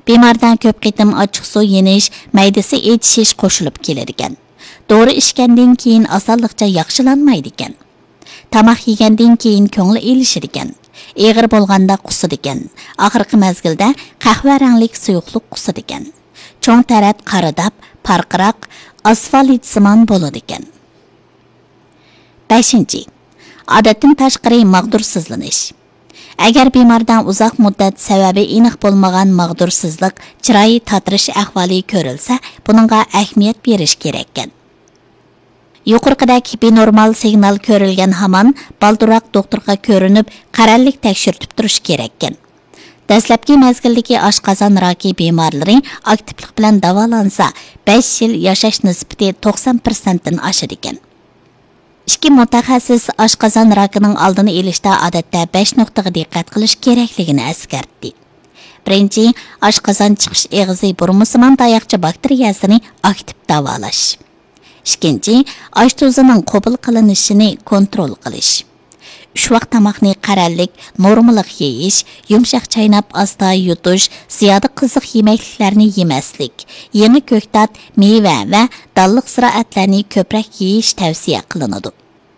Bemordan ko'p qitim ochiq suv yenish, maydasi etishish qo'shilib kelar ekan. Dori ichgandan keyin osonlikcha yaxshilanmaydi ekan. Tamoq yegandan keyin ko'ngli elishir ekan. Eg'ir bo'lganda qusidi ekan. Oxirgi mezgilda qahva ranglik suyuqlik qusidi ekan. Cho'ng tarat qaridab, parqiroq, asfaltsimon bo'ladi ekan. 5. Odatdan tashqari mag'dursizlanish. Agar bemordan uzoq muddat sababi aniq bo'lmagan mag'dursizlik, chiroyi tatirish ahvoli ko'rilsa, buningga ahamiyat berish kerak ekan. Yuqorqidagi benormal signal ko'rilgan hamon balduroq doktorga ko'rinib, qarallik tekshirtib turish kerak ekan. Dastlabki mezgildagi oshqozon raki bemorlari aktivlik bilan davolansa, 5 yil yashash nisbati 90% dan oshar ekan. Ikki mutaxassis oshqozon rakining oldini olishda odatda 5 nuqtaga diqqat qilish kerakligini eskartdi. Birinchi, oshqozon chiqish eg'izi burmusimon tayoqcha bakteriyasini aktiv davolash. Ikkinchi, osh tuzining qabul qilinishini kontrol qilish. 3 vaqt tamoqni qarallik, normalik yeyish, yumshoq chaynab asta yutish, ziyoda qiziq yemakliklarni yemaslik, yangi ko'ktat, meva va dalliq ziroatlarni ko'proq yeyish tavsiya qilinadi.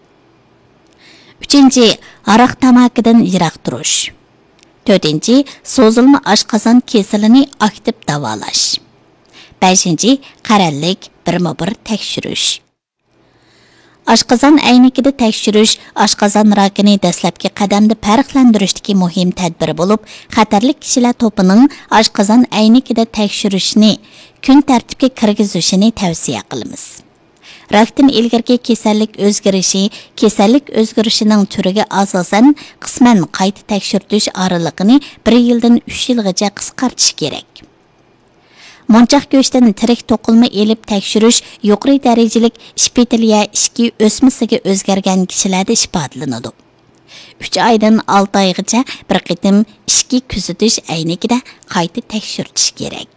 3. Aroq tamakidan yiroq turish. 4. So'zilma oshqozon kasalini aktiv davolash. 5. Qarallik, birma-bir tekshirish. Oshqozon aynigida tekshirish oshqozon rakini dastlabki qadamda farqlantirishdagi muhim tadbir bo'lib, xatarli kishilar to'pining oshqozon aynigida tekshirishni kun tartibga kirgizishini tavsiya qilamiz. Rakdan ilgirki kasallik o'zgarishining turiga asosan qisman qayta tekshirtish oralig'ini 1 yildan 3 yilgacha qisqartish kerak. Monchoq go'shtdan tirik to'qilma elib tekshirish yuqori darajalik shpitaliya ishki o'smasiga o'zgargan kishilarda ifodalanadi. 3 oydan 6 oygacha bir qitim ishki kuzatish aynigida qayta tekshirtish kerak.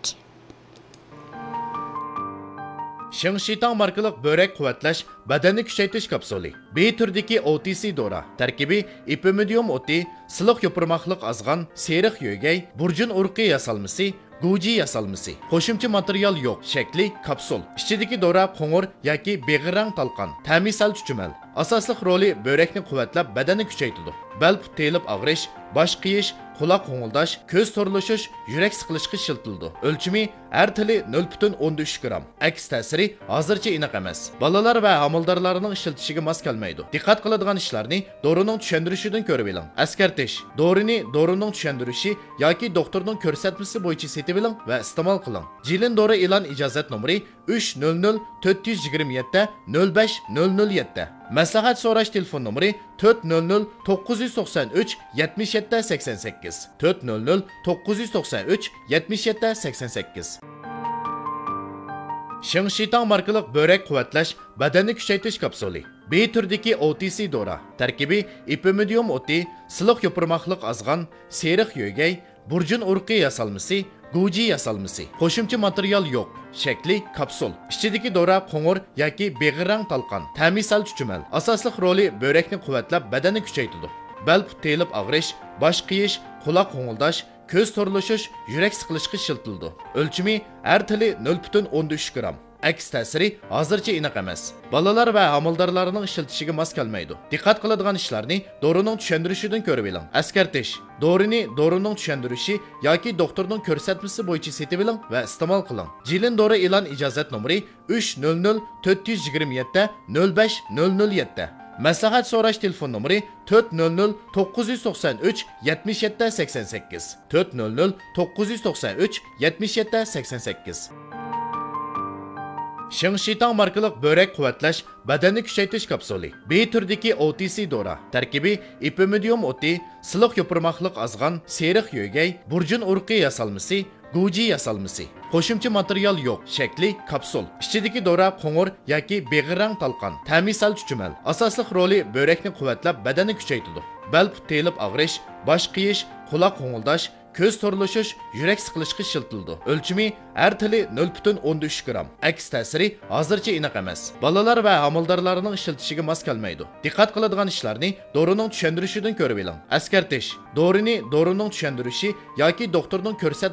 Shingshitang markalik börek quvvatlash, badanni kuchaytirish kapsuli. B turdagi OTC dora. Tarkibi ipimidium oti, siliq yopirmoqlik azg'an, seriq yo'gay, burjun urqi yasalmasi, guji yasalmasi. Qo'shimcha material yo'q. Shakli kapsul. Ichidagi dora qo'ng'ir yoki beg'irang talqon. Ta'misal chuchumal. Asosli roli börekni quvvatlab, badanni kuchaytiradi. Bel telib og'rish, bosh qiyish, quloq qo'ng'ildash, ko'z to'rlashish, yurak siqilishga shiltildi. O'lchimi har tili 0.13 gram. Aks ta'siri hozircha aniq emas. Bolalar va homildorlarning ishlatishiga mos kelmaydi. Diqqat qiladigan ishlarni dorining tushuntirishidan ko'rib oling. Askartish. Dorining tushuntirishi yoki doktorning ko'rsatmasi bo'yicha setib oling va iste'mol qiling. Jilin dori e'lon ijozat nomeri 300 427 05007. Maslahat so'rash telefon nomeri 400 993 77 88. 400 993 77 88. Shingshitang markalik börek quvvatlash, badanni kuchaytirish kapsuli. B turdagi OTC dora. Tarkibi ipimidium oti, siliq yopirmoqlik azg'an, seriq yo'gay, burjun urqi yasalmasi, guji yasalmasi. Qo'shimcha material yo'q. Shakli kapsul. Ichidagi dora qo'ng'ir yoki beg'irang talqon. Ta'misal chuchumal. Asosli roli börekni quvvatlab, badanni kuchaytiradi. Bel telib og'rish, bosh qiyish, quloq qo'ng'ildash, ko'z to'rlashish, yurak siqilishga shiltildi. O'lchimi har tili 0.13 gram. Aks ta'siri hozircha aniq emas. Bolalar va homildorlarning ishlatishiga mos kelmaydi. Diqqat qiladigan ishlarni dorining tushuntirishidan ko'rib oling. Askartish. Dorining tushuntirishi yoki doktorning ko'rsatmasi bo'yicha setib oling va iste'mol qiling. Jilin dori e'lon ijozat nomeri 300 427 05007. Maslahat so'rash telefon nomeri 400 993 77 88. 400 993 77 88. Shingshitang markalik börek quvvatlash, badanni kuchaytirish kapsuli. B turdagi OTC dora. Tarkibi ipimidium oti, siliq yopirmoqlik azg'an, seriq yo'gay, burjun urqi yasalmasi, guji yasalmasi. Qo'shimcha material yo'q. Shakli kapsul. Ichidagi dora qo'ng'ir yoki beg'irang talqon. Ta'misal chuchumal. Asosli roli börekni quvvatlab, badanni kuchaytiradi. Bel telib og'rish, bosh qiyish, quloq qo'ng'ildash, ko'z to'rlashish, yurak siqilishga shiltildi. O'lchimi har tili 0.13 gram. Aks ta'siri hozircha aniq emas. Bolalar va homildorlarning ishlatishiga mos kelmaydi. Diqqat qiladigan ishlarni dorining tushuntirishidan ko'rib oling. Askartish. Dorining tushuntirishi yoki doktorning ko'rsatmasi